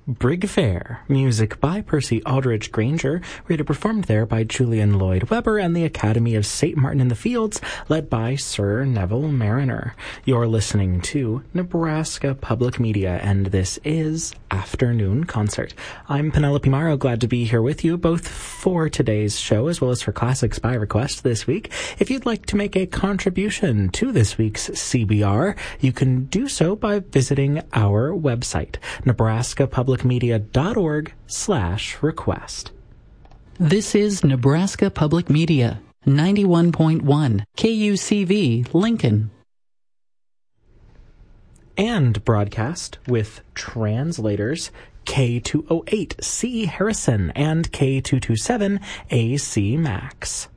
Brig Fair, music by Percy Aldridge Granger, read performed there by Julian Lloyd Webber and the Academy of St. Martin in the Fields, led by Sir Neville Mariner. You're listening to Nebraska Public Media, and this is Afternoon Concert. I'm Penelope Morrow, glad to be here with you, both for today's show as well as for Classics by Request this week. If you'd like to make a contribution to this week's CBR, you can do so by visiting our website, nebraskapublicmedia.org/request. This is Nebraska Public Media, 91.1 KUCV, Lincoln. And broadcast with translators K208 C Harrison and K227 AC Max.